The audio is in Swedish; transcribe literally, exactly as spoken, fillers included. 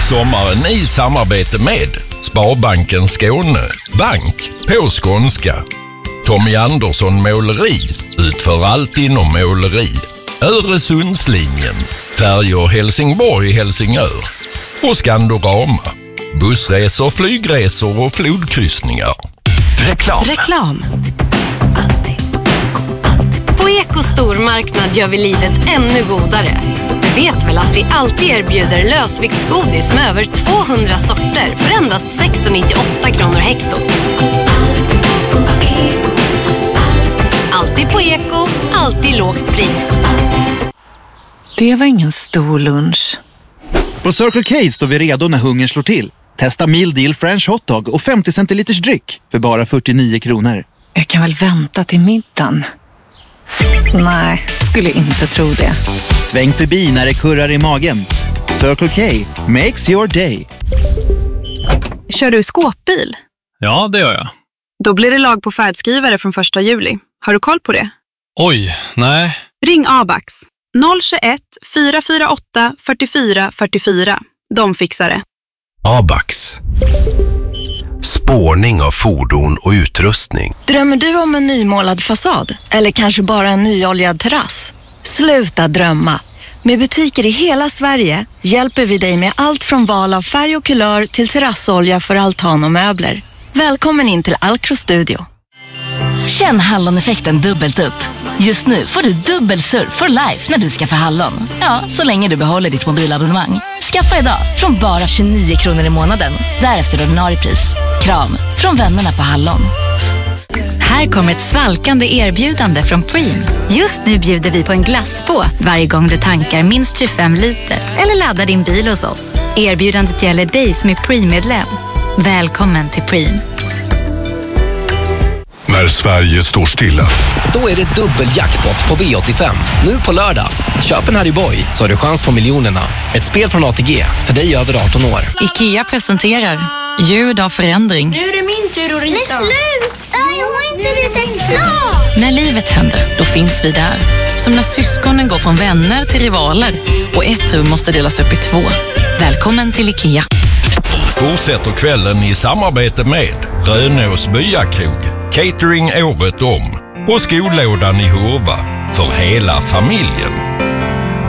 Sommaren i samarbete med Sparbanken Skåne, bank på skånska. Tommy Andersson Måleri utför allt inom måleri. Öresundslinjen, färjor Helsingborg-Helsingör och Skandorama, bussresor, flygresor och flodkryssningar. Reklam. Reklam. På Eko stormarknad gör vi livet ännu godare. Du vet väl att vi alltid erbjuder lösviktsgodis med över tvåhundra sorter för endast sex nittioåtta kronor hektot. Alltid på Eko, alltid lågt pris. Det var ingen stor lunch. På Circle K står vi redo när hungern slår till. Testa Meal Deal French Hotdog och femtio centiliters dryck för bara fyrtionio kronor. Jag kan väl vänta till middagen. Nej, skulle inte tro det. Sväng förbi när det kurrar i magen. Circle K makes your day. Kör du skåpbil? Ja, det gör jag. Då blir det lag på färdskrivare från första juli. Har du koll på det? Oj, nej. Ring Abax. noll tjugoett, fyra fyra åtta, fyrtiofyra fyrtiofyra. De fixar det. Abax. Spårning av fordon och utrustning. Drömmer du om en nymålad fasad? Eller kanske bara en nyoljad terrass? Sluta drömma. Med butiker i hela Sverige hjälper vi dig med allt från val av färg och kulör till terrassolja för altan och möbler. Välkommen in till Alcro Studio. Känn Hallon-effekten dubbelt upp. Just nu får du dubbel surf for life när du skaffar Hallon. Ja, så länge du behåller ditt mobilabonnemang. Skaffa idag från bara tjugonio kronor i månaden. Därefter ordinarie pris. Kram från vännerna på Hallon. Här kommer ett svalkande erbjudande från Preem. Just nu bjuder vi på en glassbåt varje gång du tankar minst tjugofem liter eller laddar din bil hos oss. Erbjudandet gäller dig som är Preem-medlem. Välkommen till Preem. När Sverige står stilla. Då är det dubbeljackpot på V åttiofem. Nu på lördag. Köp en Harry Boy så har du chans på miljonerna. Ett spel från A T G för dig över arton år. IKEA presenterar Ljud av förändring. Nu är det min tur att rita. Men sluta, jag har inte ritat klart. När livet händer, då finns vi där. Som när syskonen går från vänner till rivaler och ett rum måste delas upp i två. Välkommen till IKEA. Fortsätter kvällen i samarbete med Rönås Byakrog, catering året om och skolådan i Hurva för hela familjen.